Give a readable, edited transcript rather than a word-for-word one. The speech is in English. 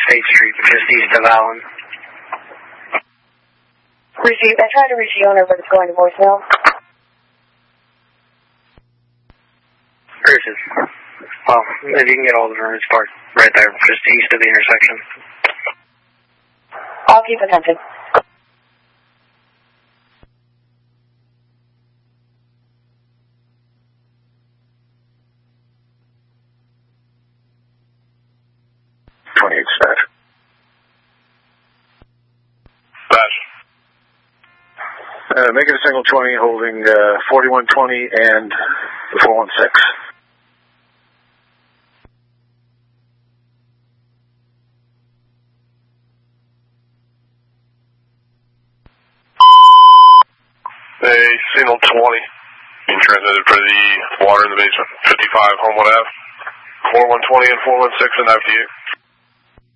State Street, just east of Allen. Receive. I tried to reach the owner, but it's going to voicemail. Where is it? Well, if you can get all of them, it's parked right there, just east of the intersection. I'll keep attention. Make it a single 20, holding 4120 and the 416. A single 20 being transmitted for the water in the basement, 55 Homewood Ave, 4120 and 416 and 98.